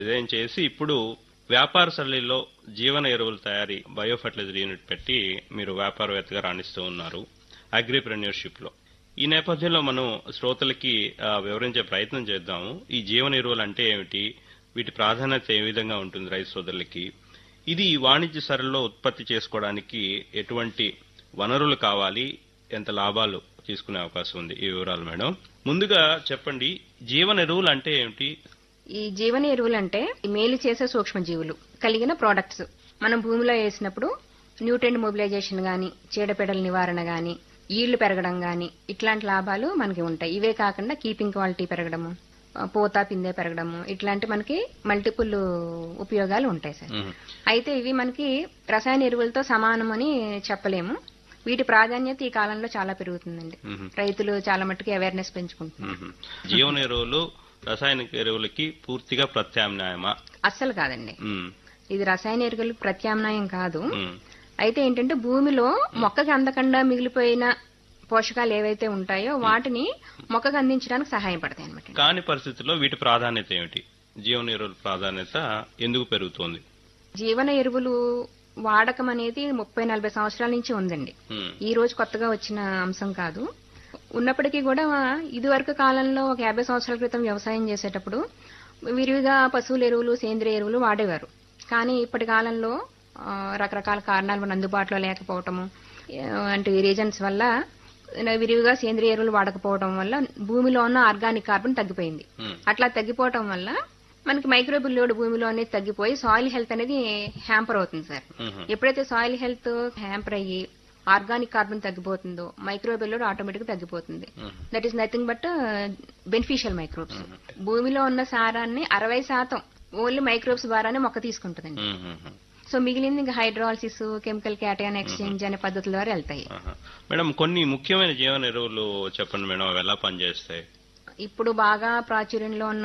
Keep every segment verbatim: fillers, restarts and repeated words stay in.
Design చేసి ఇప్పుడు వ్యాపార శైలిలో జీవన ఎరువుల తయారీ బయో ఫర్టిలైజర్ యూనిట్ పెట్టి మీరు వ్యాపారవేత్తగా రాణిస్తూ ఉన్నారు అగ్రిప్రెన్యూర్షిప్ లో. ఈ నేపథ్యంలో మనం శ్రోతలకి ఆ, వివరించే ప్రయత్నం చేద్దాము. ఈ జీవన ఎరువులు అంటే ఏమిటి, వీటి ప్రాధాన్యత ఏ విధంగా ఉంటుంది రైతు సోదరులకి, ఇది వాణిజ్య సరళిలో ఉత్పత్తి చేసుకోవడానికి ఎటువంటి వనరులు కావాలి, ఎంత లాభాలు తీసుకునే అవకాశం ఉంది, ఈ వివరాలు మేడం. ముందుగా చెప్పండి, జీవన ఎరువులు అంటే ఏమిటి? ఈ జీవన ఎరువులు అంటే మేలు చేసే సూక్ష్మజీవులు కలిగిన ప్రోడక్ట్స్ మనం భూమిలో వేసినప్పుడు న్యూట్రియంట్ మొబిలైజేషన్ గాని, చీడపీడల నివారణ గాని, ఈళ్లు పెరగడం గాని ఇట్లాంటి లాభాలు మనకి ఉంటాయి. ఇవే కాకుండా కీపింగ్ క్వాలిటీ పెరగడము, పూత పిందె పెరగడము, ఇట్లాంటి మనకి మల్టిపుల్ ఉపయోగాలు ఉంటాయి సార్. మ్మ్. అయితే ఇవి మనకి రసాయన ఎరువులతో సమానం అని చెప్పలేము. వీటి ప్రాధాన్యత ఈ కాలంలో చాలా పెరుగుతుందండి. మ్మ్. రైతులు చాలా మట్టుకు అవేర్నెస్ పెంచుకుంటున్నారు. మ్మ్. జీవన ఎరువులు రసాయనిక ఎరువులకి పూర్తిగా ప్రత్యామ్నాయమా? అస్సలు కాదండి, మ్మ్. ఇది రసాయన ఎరువులకు ప్రత్యామ్నాయం కాదు. మ్మ్. అయితే ఏంటంటే భూమిలో మొక్కకి అందకుండా మిగిలిపోయిన పోషకాలు ఏవైతే ఉంటాయో వాటిని మొక్కకు అందించడానికి సహాయపడతాయి అనమాట. కాని పరిస్థితుల్లో వీటి ప్రాధాన్యత ఏమిటి? జీవన ఎరువుల ప్రాధాన్యత ఎందుకు పెరుగుతోంది? జీవన ఎరువులు వాడకం అనేది ముప్పై నలభై సంవత్సరాల నుంచి ఉందండి. మ్మ్. ఈ రోజు కొత్తగా వచ్చిన అంశం కాదు. ఉన్నప్పటికీ కూడా ఇదివరకు కాలంలో ఒక యాభై సంవత్సరాల క్రితం వ్యవసాయం చేసేటప్పుడు విరివిగా పశువుల ఎరువులు, సేంద్రియ ఎరువులు వాడేవారు. కానీ ఇప్పటి కాలంలో ఆ, రకరకాల కారణాల వల్ల అందుబాటులో లేకపోవటము అంటే రీజన్స్ వల్ల విరివిగా సేంద్రియ ఎరువులు వాడకపోవడం వల్ల భూమిలో ఉన్న ఆర్గానిక్ కార్బన్ తగ్గిపోయింది. మ్మ్. అట్లా తగ్గిపోవటం వల్ల మనకి మైక్రోబిల్ లోడ్ భూమిలో అనేది తగ్గిపోయి సాయిల్ హెల్త్ అనేది హ్యాంపర్ అవుతుంది సార్. మ్మ్. ఎప్పుడైతే సాయిల్ హెల్త్ హ్యాంపర్ అయ్యి organic carbon తగ్గిపోతుందో microbial load automatic తగ్గిపోతుంది. మ్మ్. That is nothing but beneficial microbes. భూమిలో ఉన్న సారాన్ని అరవై శాతం ఓన్లీ మైక్రోబ్స్ ద్వారానే మొక్క తీసుకుంటుందండి. మ్మ్. సో మిగిలింది ఇంకా హైడ్రాలసిస్, కెమికల్ క్యాటయాన్ ఎక్స్చేంజ్ అనే పద్ధతుల ద్వారా వెళ్తాయి. ఆహా. మేడం, కొన్ని ముఖ్యమైన జీవన ఎరువులు చెప్పండి మేడం, అవి ఎలా పనిచేస్తాయి? ఇప్పుడు బాగా ప్రాచుర్యంలో ఉన్న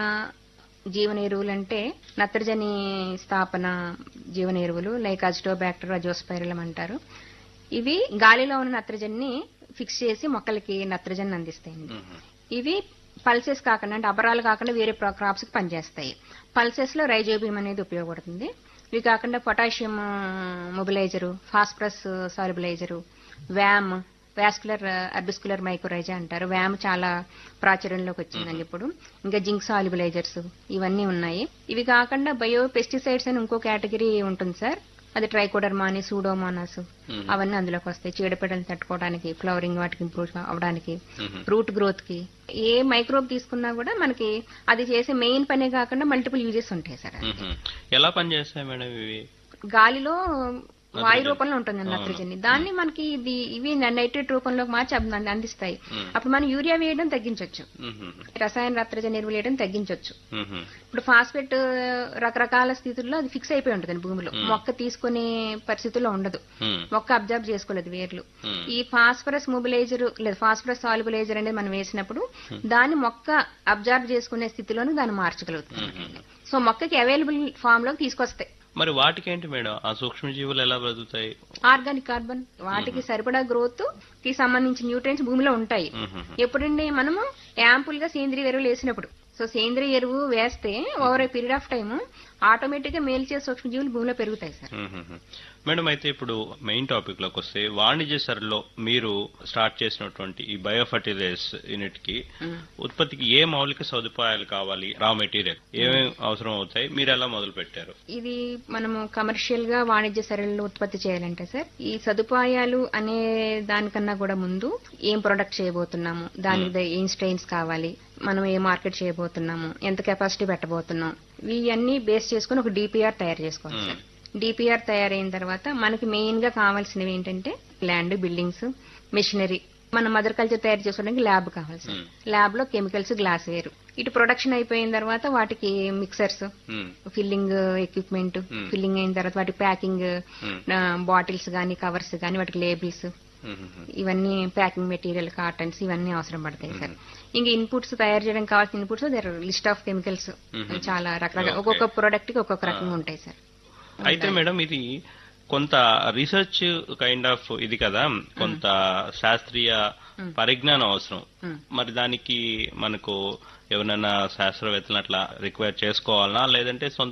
జీవన ఎరువులు అంటే నత్రజని స్థాపన జీవన ఎరువులు లైక్ అజిటోబాక్టర్, అజోస్పైరిలం అంటారు. ఇవి గాలిలో ఉన్న నత్రజనిని ఫిక్స్ చేసి మొక్కలకి నత్రజని అందిస్తాయండి. మ్మ్. ఇవి పల్సెస్ కాకుండా అంటే అబరాలు కాకుండా వేరే క్రాప్స్ కి పనిచేస్తాయి. పల్సెస్ లో రైజోబియం అనేది ఉపయోగపడుతుంది. ఇవి కాకుండా పొటాషియం మొబిలైజరు, ఫాస్ఫరస్ సాల్యుబిలైజరు, వ్యామ్, వాస్కులర్ అర్బిస్కులర్ మైక్రోరైజా అంటారు. వ్యామ్ చాలా ప్రాచుర్యంలోకి వచ్చిందండి ఇప్పుడు. ఇంకా జింక్ సాల్యుబిలైజర్స్ ఇవన్నీ ఉన్నాయి. ఇవి కాకుండా బయో పెస్టిసైడ్స్ అని ఇంకో కేటగిరీ ఉంటుంది సార్. అది ట్రైకోడర్మా అని, సూడోమోనాస్ అవన్నీ అందులోకి వస్తాయి. చీడపీడలను తట్టుకోవడానికి, ఫ్లవరింగ్ వాటికి ఇంప్రూవ్ అవడానికి, మ్మ్. రూట్ గ్రోత్ కి. ఏ మైక్రోబ్ తీసుకున్నా కూడా మనకి అది చేసే మెయిన్ పనే కాకుండా మల్టిపుల్ యూజెస్ ఉంటాయి సార్. మ్మ్. ఎలా పనిచేస్తాయి మేడం ఇవి? గాలిలో వాయు నత్రజని. రూపంలో ఉంటుంది నత్రజని. దాన్ని మనకి ఇది ఇవి నైట్రేట్ రూపంలోకి మార్చి అంద- అందిస్తాయి. మ్మ్. అప్పుడు మనం యూరియా వేయడం తగ్గించవచ్చు, మ్మ్. రసాయన నత్రజని ఎరువులు వేయడం తగ్గించవచ్చు. మ్మ్. ఇప్పుడు ఫాస్ఫేట్ రకరకాల స్థితుల్లో అది ఫిక్స్ అయిపోయి ఉంటుంది భూమిలో. మ్మ్. మొక్క తీసుకునే పరిస్థితుల్లో ఉండదు, మ్మ్. మొక్క అబ్జర్వ్ చేసుకోలేదు వేర్లు. మ్మ్. ఈ ఫాస్ఫరస్ మొబిలైజర్ లేదా ఫాస్ఫరస్ సాల్యుబిలైజర్ అనేది మనం వేసినప్పుడు దాన్ని మొక్క అబ్జర్వ్ చేసుకునే స్థితిలోనే దాన్ని మార్చగలుగుతుంది. మ్మ్. సో మొక్కకి అవైలబుల్ ఫామ్ లోకి తీసుకొస్తాయి. మరి వాటికేంటి మేడం, ఆ సూక్ష్మజీవులు ఎలా బ్రతుకుతాయి? ఆర్గానిక్ కార్బన్ వాటికి సరిపడా గ్రోత్ కి సంబంధించిన న్యూట్రియంట్స్ భూమిలో ఉంటాయి. మ్మ్. ఎప్పుడండి మనము యాంపుల్ గా సేంద్రియ ఎరువులు వేసినప్పుడు. సో సేంద్రియ ఎరువు వేస్తే over a period of time automatic గా మేల్చే సూక్ష్మజీవులు భూమిలో పెరుగుతాయి సార్. మ్మ్. మేడం, అయితే ఇప్పుడు మెయిన్ టాపిక్ లోకి వస్తే వాణిజ్య సరళిలో మీరు స్టార్ట్ చేసినటువంటి ఈ బయో ఫర్టిలైజర్స్ యూనిట్ కి మ్మ్. ఉత్పత్తికి ఏ మౌలిక సదుపాయాలు కావాలి, రా మెటీరియల్ ఏమేమి అవసరం అవుతాయి, మీరు ఎలా మొదలు పెట్టారు? ఇది మనము కమర్షియల్ గా వాణిజ్య సరళిలో ఉత్పత్తి చేయాలంటే సార్ ఈ సదుపాయాలు అనే దానికన్నా కూడా ముందు ఏం ప్రొడక్ట్ చేయబోతున్నాము, దానికి ఏం స్ట్రెయిన్స్ కావాలి, మనం ఏ మార్కెట్ చేయబోతున్నాము, ఎంత కెపాసిటీ పెట్టబోతున్నాం, ఇవన్నీ బేస్ చేసుకుని ఒక డిపిఆర్ తయారు చేసుకోవాలి సార్. డిపిఆర్ తయారైన తర్వాత మనకి మెయిన్ గా కావాల్సినవి ఏంటంటే ల్యాండ్, బిల్డింగ్స్, మెషినరీ. మనం మదర్ కల్చర్ తయారు చేసుకోవడానికి ల్యాబ్ కావాలి సార్. మ్మ్. ల్యాబ్ లో కెమికల్స్, గ్లాస్ వేరు. ఇటు ప్రొడక్షన్ అయిపోయిన తర్వాత వాటికి మిక్సర్స్, మ్మ్. Filling equipment, Hmm. ఫిల్లింగ్ అయిన తర్వాత వాటి ప్యాకింగ్, మ్మ్. బాటిల్స్ గానీ, కవర్స్ గానీ, వాటికి లేబుల్స్, మ్మ్. ఇవన్నీ ప్యాకింగ్ మెటీరియల్, కార్టన్స్ ఇవన్నీ అవసరం పడతాయి సార్. ఇంకా ఇన్పుట్స్ తయారు చేయడానికి కావాల్సిన inputs there list of chemicals Mhm. చాలా రకరకాల, Okay. ఒక్కొక్క ప్రొడక్ట్ కి ఒక్కొక్క Ah. రకంగా ఉంటాయి సార్. అయితే మేడం, ఇది కొంత రీసెర్చ్ కైండ్ ఆఫ్ ఇది కదా, కొంత శాస్త్రీయ మ్మ్. పరిజ్ఞానం అవసరం. మ్మ్. మరి దానికి మనకు ఎవరైనా శాస్త్రవేత్తలు అట్లా రిక్వైర్ చేసుకోవాలనా, లేదంటే సొంత